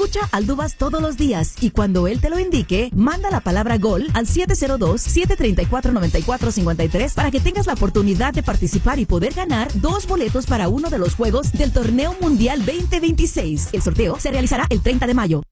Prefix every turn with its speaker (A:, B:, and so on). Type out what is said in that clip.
A: Escucha Aldubas todos los días y cuando él te lo indique, manda la palabra gol al 702-734-9453 para que tengas la oportunidad de participar y poder ganar 2 boletos para uno de los juegos del Torneo Mundial 2026. El sorteo se realizará el 30 de mayo.